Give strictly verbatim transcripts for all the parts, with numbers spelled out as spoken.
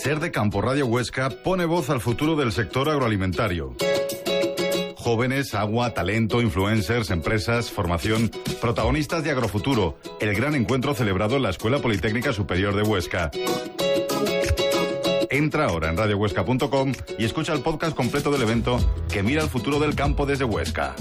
Ser de Campo Radio Huesca pone voz al futuro del sector agroalimentario. Jóvenes, agua, talento, influencers, empresas, formación, protagonistas de Agrofuturo, el gran encuentro celebrado en la Escuela Politécnica Superior de Huesca. Entra ahora en radio huesca punto com y escucha el podcast completo del evento que mira el futuro del campo desde Huesca.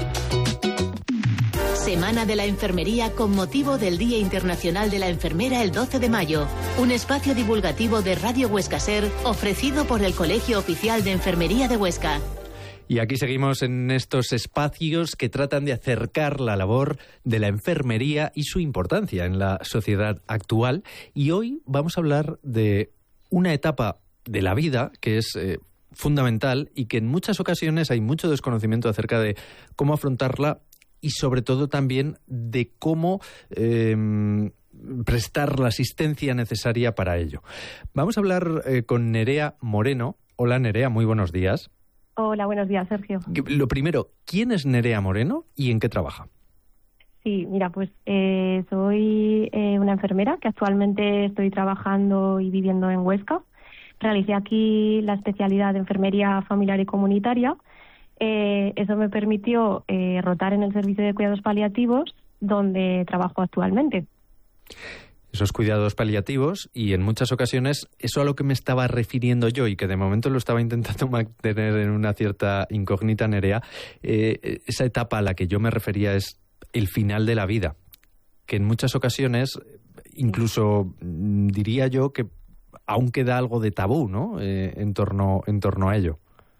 Semana de la Enfermería con motivo del Día Internacional de la Enfermera el doce de mayo. Un espacio divulgativo de Radio Huesca Ser ofrecido por el Colegio Oficial de Enfermería de Huesca. Y aquí seguimos en estos espacios que tratan de acercar la labor de la enfermería y su importancia en la sociedad actual. Y hoy vamos a hablar de una etapa de la vida que es eh, fundamental y que en muchas ocasiones hay mucho desconocimiento acerca de cómo afrontarla y sobre todo también de cómo eh, prestar la asistencia necesaria para ello. Vamos a hablar eh, con Nerea Moreno. Hola Nerea, muy buenos días. Hola, buenos días, Sergio. Lo primero, ¿quién es Nerea Moreno y en qué trabaja? Sí, mira, pues eh, soy eh, una enfermera que actualmente estoy trabajando y viviendo en Huesca. Realicé aquí la especialidad de enfermería familiar y comunitaria. Eh, eso me permitió eh, rotar en el servicio de cuidados paliativos, donde trabajo actualmente. Esos cuidados paliativos y en muchas ocasiones eso a lo que me estaba refiriendo yo y que de momento lo estaba intentando mantener en una cierta incógnita, Nerea, eh, esa etapa a la que yo me refería es el final de la vida, que en muchas ocasiones incluso diría yo que aún queda algo de tabú, ¿no? Eh, en torno en torno a ello.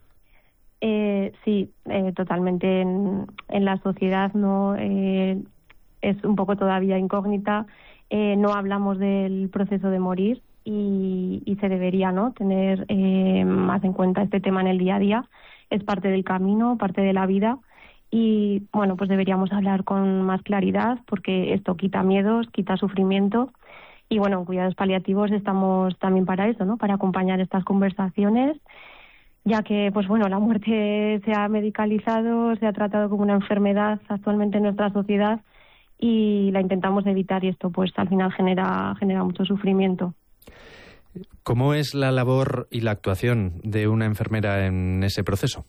Eh, sí, eh, totalmente en, en la sociedad no eh, es un poco todavía incógnita. Eh, no hablamos del proceso de morir y, y se debería, ¿no?, tener eh, más en cuenta este tema en el día a día. Es parte del camino, parte de la vida y, bueno, pues deberíamos hablar con más claridad porque esto quita miedos, quita sufrimiento y, bueno, en cuidados paliativos estamos también para eso, ¿no?, para acompañar estas conversaciones, ya que, pues bueno, la muerte se ha medicalizado, se ha tratado como una enfermedad actualmente en nuestra sociedad y la intentamos evitar y esto pues al final genera genera mucho sufrimiento. ¿Cómo es la labor y la actuación de una enfermera en ese proceso?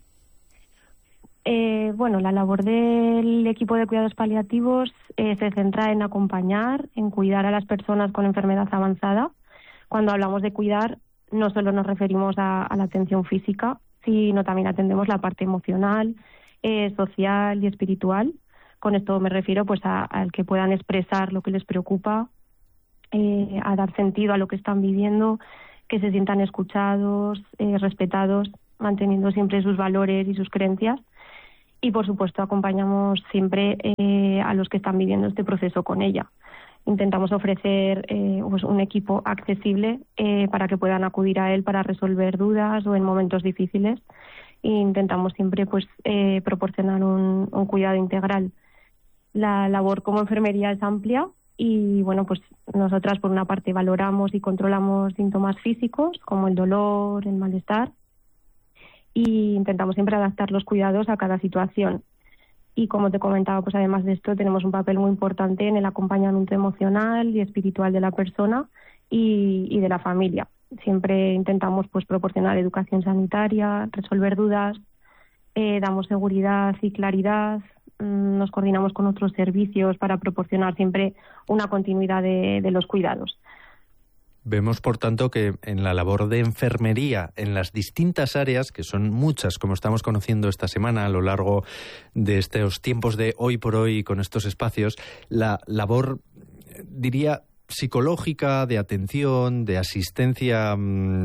Eh, bueno, la labor del equipo de cuidados paliativos eh, se centra en acompañar, en cuidar a las personas con enfermedad avanzada. Cuando hablamos de cuidar, no solo nos referimos a, a la atención física, sino también atendemos la parte emocional, eh, social y espiritual. Con esto me refiero pues a, al que puedan expresar lo que les preocupa, eh, a dar sentido a lo que están viviendo, que se sientan escuchados, eh, respetados, manteniendo siempre sus valores y sus creencias. Y, por supuesto, acompañamos siempre eh, a los que están viviendo este proceso con ella. Intentamos ofrecer eh, pues un equipo accesible eh, para que puedan acudir a él para resolver dudas o en momentos difíciles. E intentamos siempre pues eh, proporcionar un, un cuidado integral. La labor como enfermería es amplia y, bueno, pues nosotras por una parte valoramos y controlamos síntomas físicos como el dolor, el malestar y intentamos siempre adaptar los cuidados a cada situación. Y como te comentaba, pues además de esto tenemos un papel muy importante en el acompañamiento emocional y espiritual de la persona y, y de la familia. Siempre intentamos pues proporcionar educación sanitaria, resolver dudas, eh, damos seguridad y claridad. Nos coordinamos con otros servicios para proporcionar siempre una continuidad de, de los cuidados. Vemos, por tanto, que en la labor de enfermería, en las distintas áreas, que son muchas, como estamos conociendo esta semana a lo largo de estos tiempos de hoy por hoy con estos espacios, la labor, diría, psicológica, de atención, de asistencia mmm,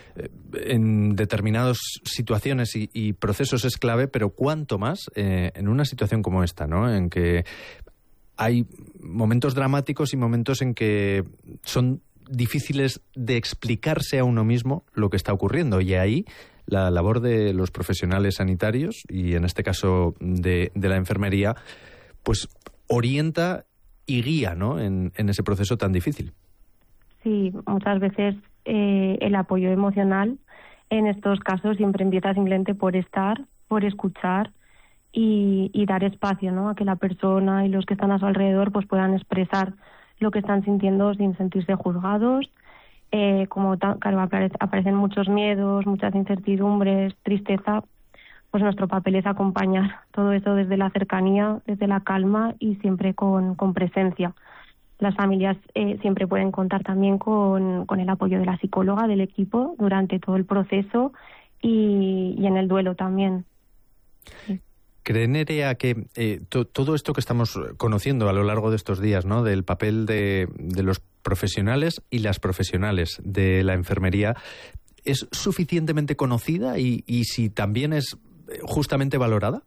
en determinadas situaciones y, y procesos es clave, pero cuánto más eh, en una situación como esta, ¿no?, en que hay momentos dramáticos y momentos en que son difíciles de explicarse a uno mismo lo que está ocurriendo, y ahí la labor de los profesionales sanitarios y en este caso de, de la enfermería pues orienta y guía, ¿no?, en, en ese proceso tan difícil. Sí, muchas veces eh, el apoyo emocional en estos casos siempre empieza simplemente por estar, por escuchar y, y dar espacio, ¿no?, a que la persona y los que están a su alrededor pues puedan expresar lo que están sintiendo sin sentirse juzgados eh, como ta- claro, apare- aparecen muchos miedos, muchas incertidumbres, tristeza, pues nuestro papel es acompañar todo eso desde la cercanía, desde la calma y siempre con, con presencia. Las familias eh, siempre pueden contar también con, con el apoyo de la psicóloga del equipo durante todo el proceso y, y en el duelo también. Sí. ¿Cree Nerea que eh, to, todo esto que estamos conociendo a lo largo de estos días, ¿no?, del papel de, de los profesionales y las profesionales de la enfermería, es suficientemente conocida y, y si también es justamente valorada?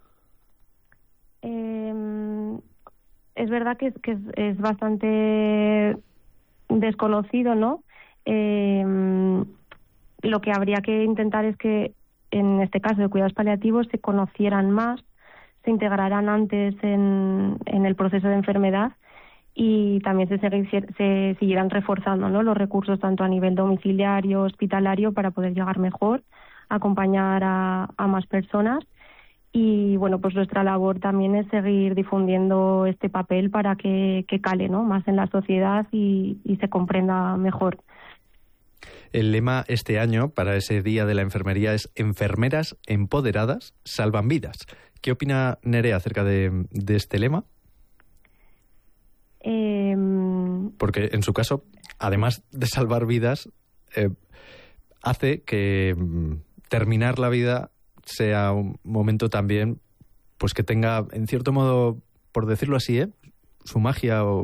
Eh, es verdad que, es, que es, es bastante desconocido, ¿no? Eh, lo que habría que intentar es que, en este caso de cuidados paliativos, se conocieran más, se integraran antes en, en el proceso de enfermedad y también se, se siguieran reforzando, ¿no?, los recursos tanto a nivel domiciliario, hospitalario, para poder llegar mejor, acompañar a, a más personas. Y bueno, pues nuestra labor también es seguir difundiendo este papel para que, que cale, ¿no?, más en la sociedad y, y se comprenda mejor. El lema este año para ese Día de la Enfermería es Enfermeras empoderadas salvan vidas. ¿Qué opina Nerea acerca de, de este lema? Eh... Porque en su caso, además de salvar vidas, eh, hace que mm, terminar la vida sea un momento también, pues que tenga, en cierto modo, por decirlo así, ¿eh?, su magia o...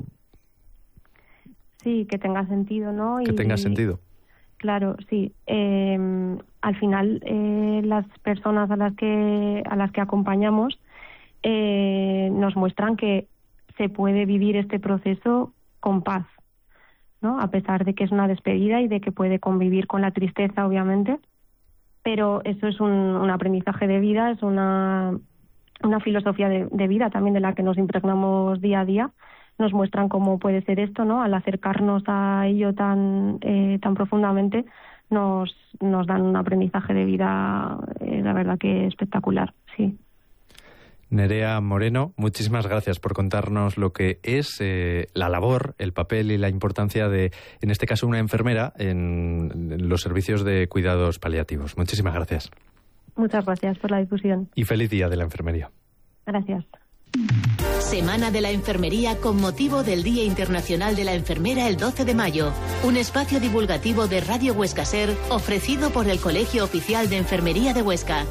Sí, que tenga sentido, ¿no? Que y... tenga sentido. Claro, sí. Eh, al final, eh, las personas a las que a las que acompañamos eh, nos muestran que se puede vivir este proceso con paz, ¿no? A pesar de que es una despedida y de que puede convivir con la tristeza, obviamente. Pero eso es un, un aprendizaje de vida, es una, una filosofía de, de vida también de la que nos impregnamos día a día. Nos muestran cómo puede ser esto, ¿no? Al acercarnos a ello tan eh, tan profundamente, nos nos dan un aprendizaje de vida, eh, la verdad que espectacular, sí. Nerea Moreno, muchísimas gracias por contarnos lo que es eh, la labor, el papel y la importancia de, en este caso, una enfermera en, en los servicios de cuidados paliativos. Muchísimas gracias. Muchas gracias por la difusión. Y feliz Día de la Enfermería. Gracias. Semana de la Enfermería con motivo del Día Internacional de la Enfermera el doce de mayo. Un espacio divulgativo de Radio Huesca Ser ofrecido por el Colegio Oficial de Enfermería de Huesca.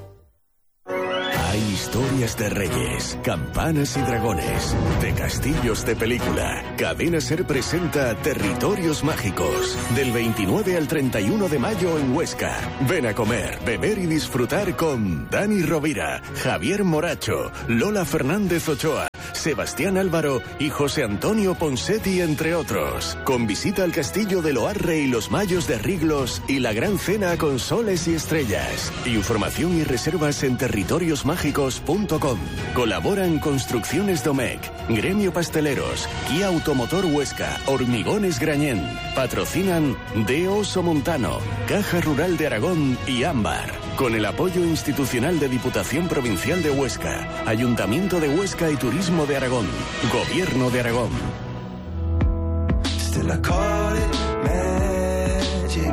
Hay historias de reyes, campanas y dragones, de castillos de película. Cadena Ser presenta Territorios Mágicos, del veintinueve al treinta y uno de mayo en Huesca. Ven a comer, beber y disfrutar con Dani Rovira, Javier Moracho, Lola Fernández Ochoa, Sebastián Álvaro y José Antonio Ponsetti, entre otros. Con visita al castillo de Loarre y los Mayos de Riglos y la gran cena con soles y estrellas. Información y reservas en territorios mágicos punto com. Colaboran Construcciones Domecq, Gremio Pasteleros, Kia Automotor Huesca, Hormigones Grañén. Patrocinan De Oso Montano, Caja Rural de Aragón y Ámbar. Con el apoyo institucional de Diputación Provincial de Huesca, Ayuntamiento de Huesca y Turismo de Aragón, Gobierno de Aragón. Still I call it magic.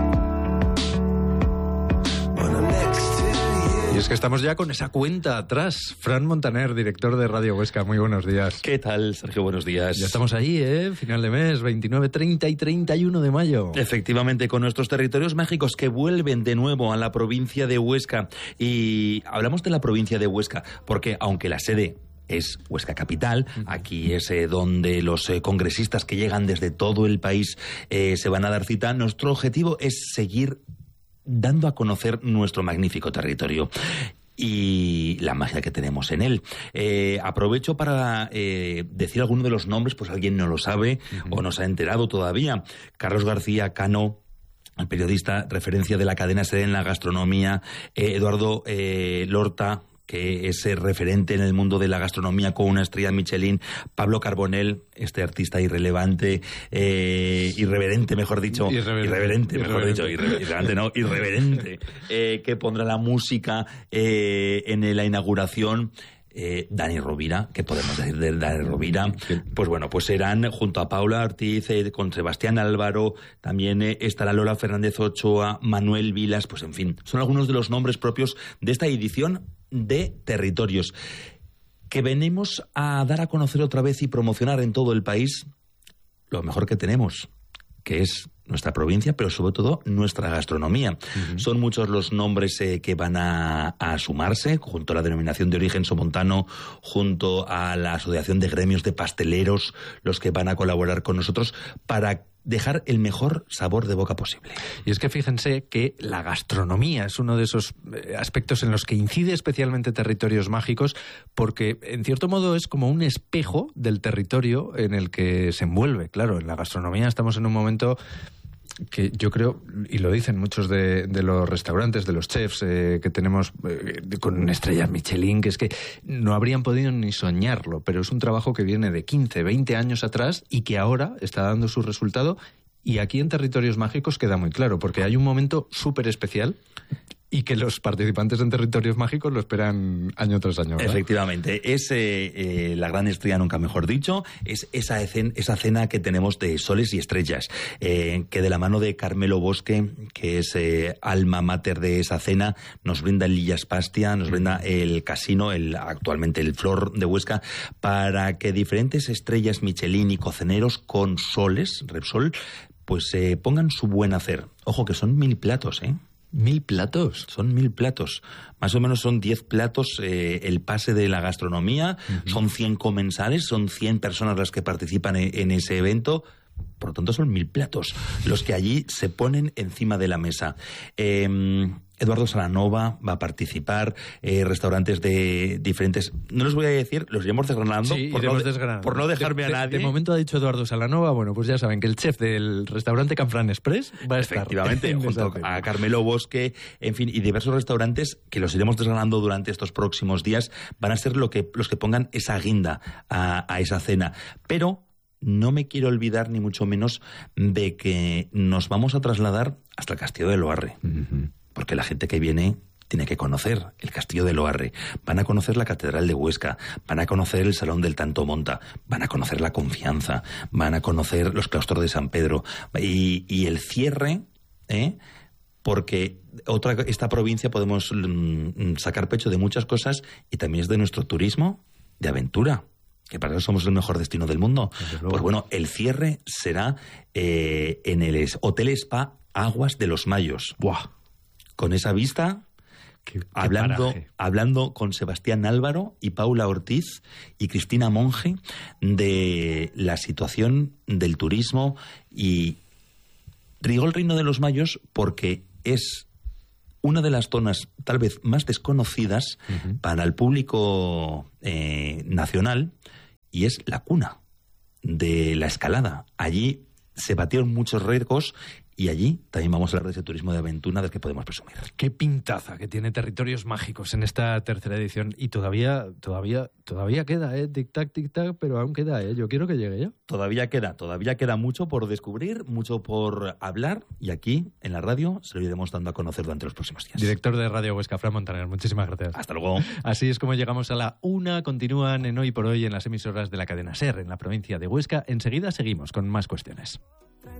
When I'm next to you. Y es que estamos ya con esa cuenta atrás. Fran Montaner, director de Radio Huesca, muy buenos días. ¿Qué tal, Sergio? Buenos días. Ya estamos ahí, ¿eh? Final de mes, veintinueve, treinta y treinta y uno de mayo. Efectivamente, con nuestros territorios mágicos que vuelven de nuevo a la provincia de Huesca. Y hablamos de la provincia de Huesca porque, aunque la sede es Huesca Capital, aquí es eh, donde los eh, congresistas que llegan desde todo el país eh, se van a dar cita, nuestro objetivo es seguir dando a conocer nuestro magnífico territorio y la magia que tenemos en él. Eh, aprovecho para eh, decir alguno de los nombres, pues alguien no lo sabe uh-huh. o no se ha enterado todavía. Carlos García Cano, el periodista, referencia de la cadena SER en la gastronomía. Eh, Eduardo eh, Lorta, que es referente en el mundo de la gastronomía con una estrella Michelin. Pablo Carbonell, este artista irrelevante, eh, irreverente, mejor dicho. Irreverente, irreverente mejor irreverente. dicho. Irre, irreverente, no, irreverente. Eh, que pondrá la música eh, en la inauguración. eh, Dani Rovira, ¿qué podemos decir de Dani Rovira? Pues bueno, pues serán junto a Paula Ortiz, eh, con Sebastián Álvaro, también eh, estará Lola Fernández Ochoa, Manuel Vilas, pues en fin, son algunos de los nombres propios de esta edición de Territorios, que venimos a dar a conocer otra vez y promocionar en todo el país lo mejor que tenemos, que es nuestra provincia, pero sobre todo nuestra gastronomía. Uh-huh. Son muchos los nombres eh, que van a, a sumarse, junto a la denominación de origen somontano, junto a la Asociación de Gremios de Pasteleros, los que van a colaborar con nosotros para dejar el mejor sabor de boca posible. Y es que fíjense que la gastronomía es uno de esos aspectos en los que incide especialmente Territorios Mágicos, porque en cierto modo es como un espejo del territorio en el que se envuelve. Claro, en la gastronomía estamos en un momento que yo creo, y lo dicen muchos de, de los restaurantes, de los chefs eh, que tenemos eh, con estrellas Michelin, que es que no habrían podido ni soñarlo, pero es un trabajo que viene de quince, veinte años atrás y que ahora está dando su resultado, y aquí en Territorios Mágicos queda muy claro, porque hay un momento súper especial y que los participantes en Territorios Mágicos lo esperan año tras año, ¿verdad? Efectivamente, es eh, eh, la gran estrella, nunca mejor dicho, es esa, escena, esa cena que tenemos de soles y estrellas, eh, que de la mano de Carmelo Bosque, que es eh, alma mater de esa cena, nos brinda el Lillas Pastia, nos brinda el casino, el actualmente el Flor de Huesca, para que diferentes estrellas Michelin y cocineros con soles, Repsol, pues eh, pongan su buen hacer. Ojo que son mil platos, ¿eh? ¿Mil platos? Son mil platos. Más o menos son diez platos eh, el pase de la gastronomía. Uh-huh. Son cien comensales, son cien personas las que participan en, en ese evento. Por lo tanto, son mil platos los que allí se ponen encima de la mesa. Eh, Eduardo Salanova va a participar, eh, restaurantes de diferentes... No los voy a decir, los iremos desgranando, sí, por, no de, desgranando. por no dejarme de, a nadie. De, de momento ha dicho Eduardo Salanova, bueno, pues ya saben que el chef del restaurante Canfrán Express va a estar. Efectivamente, junto a Carmelo Bosque, en fin, y diversos restaurantes que los iremos desgranando durante estos próximos días, van a ser lo que, los que pongan esa guinda a, a esa cena. Pero no me quiero olvidar, ni mucho menos, de que nos vamos a trasladar hasta el Castillo de Loarre. Uh-huh. Porque la gente que viene tiene que conocer el Castillo de Loarre, van a conocer la Catedral de Huesca, van a conocer el Salón del Tanto Monta, van a conocer la Confianza, van a conocer los claustros de San Pedro y, y el cierre, ¿eh? Porque otra, esta provincia podemos mm, sacar pecho de muchas cosas y también es de nuestro turismo de aventura, que para eso somos el mejor destino del mundo. Pues bueno, el cierre será eh, en el Hotel Spa Aguas de los Mayos. ¡Buah! Con esa vista, qué, qué hablando, hablando con Sebastián Álvaro y Paula Ortiz y Cristina Monge de la situación del turismo, y digo el Reino de los Mayos porque es una de las zonas tal vez más desconocidas uh-huh. para el público eh, nacional, y es la cuna de la escalada. Allí se batieron muchos récords y allí también vamos a hablar de ese turismo de aventura del que podemos presumir. Qué pintaza que tiene Territorios Mágicos en esta tercera edición, y todavía todavía todavía queda, eh, tic tac tic tac, pero aún queda, eh. Yo quiero que llegue ya. Todavía queda, todavía queda mucho por descubrir, mucho por hablar, y aquí en la radio se lo iremos dando a conocer durante los próximos días. Director de Radio Huesca, Fran Montaner, muchísimas gracias. Hasta luego. Así es como llegamos a la una. Continúan en Hoy por Hoy en las emisoras de la cadena SER en la provincia de Huesca. Enseguida seguimos con más cuestiones.